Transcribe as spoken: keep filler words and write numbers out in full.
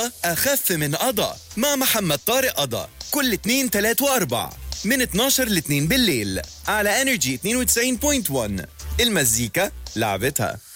أخف من قضا مع محمد طارق قضا كل اتنين تلات واربع من اتناشر لاتنين بالليل على انرجي اتنين وتسعين فاصلة واحد. المزيكا لعبتها.